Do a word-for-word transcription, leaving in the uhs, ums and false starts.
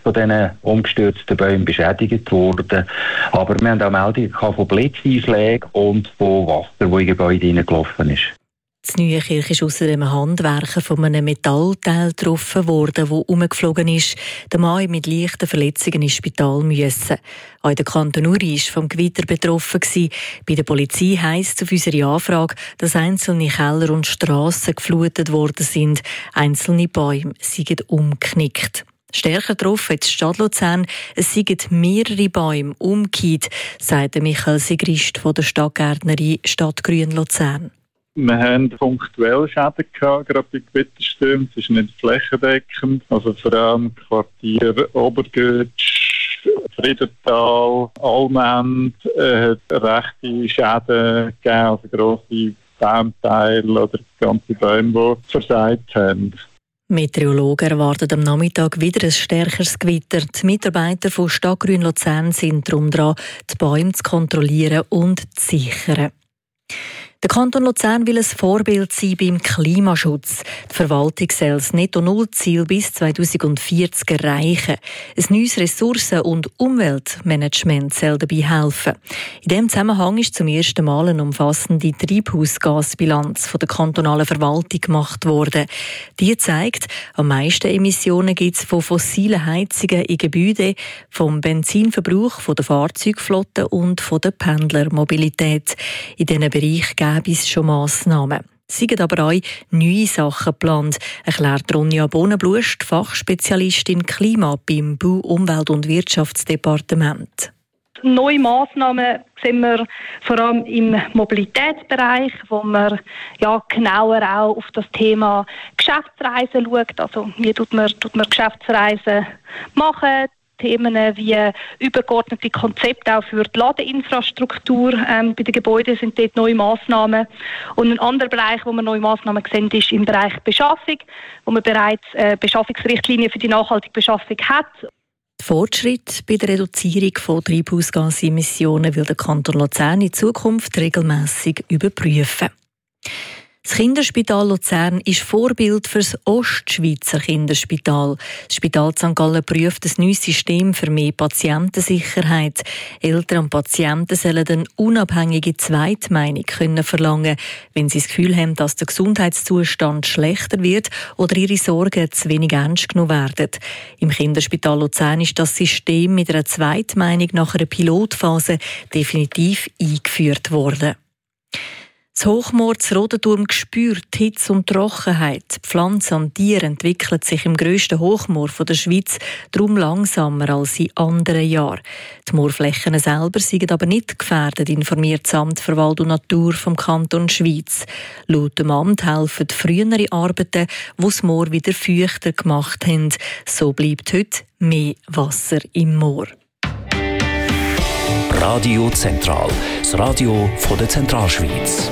von diesen umgestürzten Bäumen beschädigt worden. Aber wir haben auch Meldungen von Blitzeinschlägen und von Wasser, das in Gebäude hineingelaufen ist. In Neuenkirch ist außerdem ein Handwerker von einem Metallteil getroffen worden, das umgeflogen ist. Der Mann mit leichten Verletzungen ins Spital müssen. Auch der Kanton Uri war vom Gewitter betroffen. Bei der Polizei heisst es auf unsere Anfrage, dass einzelne Keller und Strassen geflutet worden sind. Einzelne Bäume seien umgeknickt. Stärker getroffen die Stadt Luzern. Es seien mehrere Bäume umgekehrt, sagt Michael Sigrist von der Stadtgärtnerei Stadtgrün Luzern. Wir haben punktuell Schäden gehabt, gerade bei Gewitterstürmen. Es ist nicht flächendeckend. Also vor allem Quartier Obergötsch, Friedental, Allmend äh, hat rechte Schäden gegeben, also grosse Baumteile oder ganze Bäume, die versagt haben. Meteorologen erwarten am Nachmittag wieder ein stärkeres Gewitter. Die Mitarbeiter von Stadtgrün Luzern sind darum dran, die Bäume zu kontrollieren und zu sichern. Der Kanton Luzern will ein Vorbild sein beim Klimaschutz. Die Verwaltung soll das Netto-Null-Ziel bis zweitausendvierzig erreichen. Ein neues Ressourcen- und Umweltmanagement soll dabei helfen. In diesem Zusammenhang ist zum ersten Mal eine umfassende Treibhausgasbilanz von der kantonalen Verwaltung gemacht worden. Die zeigt, am meisten Emissionen gibt es von fossilen Heizungen in Gebäuden, vom Benzinverbrauch von der Fahrzeugflotte und von der Pendlermobilität. In diesen Bereichen gäbe es schon Massnahmen. Es sind aber auch neue Sachen geplant, erklärt Ronja Bohnenblust, Fachspezialistin Klima beim Bau-, Umwelt- und Wirtschaftsdepartement. Neue Massnahmen sehen wir vor allem im Mobilitätsbereich, wo man ja, genauer auch auf das Thema Geschäftsreisen schaut. Also wie tut man, tut man Geschäftsreisen machen? Themen wie übergeordnete Konzepte auch für die Ladeinfrastruktur ähm, bei den Gebäuden sind dort neue Massnahmen. Und ein anderer Bereich, wo wir neue Massnahmen sehen, ist im Bereich Beschaffung, wo man bereits äh, Beschaffungsrichtlinien für die nachhaltige Beschaffung hat. Der Fortschritt bei der Reduzierung von Treibhausgasemissionen will der Kanton Luzern in Zukunft regelmässig überprüfen. Das Kinderspital Luzern ist Vorbild für das Ostschweizer Kinderspital. Das Spital Sankt Gallen prüft ein neues System für mehr Patientensicherheit. Eltern und Patienten sollen eine unabhängige Zweitmeinung können verlangen, wenn sie das Gefühl haben, dass der Gesundheitszustand schlechter wird oder ihre Sorgen zu wenig ernst genommen werden. Im Kinderspital Luzern ist das System mit einer Zweitmeinung nach einer Pilotphase definitiv eingeführt worden. Das Hochmoor zu Rodenturm spürt die Hitze und Trockenheit. Die Pflanzen und Tiere entwickeln sich im grössten Hochmoor der Schweiz darum langsamer als in anderen Jahren. Die Moorflächen selber sind aber nicht gefährdet, informiert das Amt für Wald und Natur vom Kanton Schweiz. Laut dem Amt helfen frühere Arbeiten, die das Moor wieder feuchter gemacht haben. So bleibt heute mehr Wasser im Moor. Radio Zentral, das Radio von der Zentralschweiz.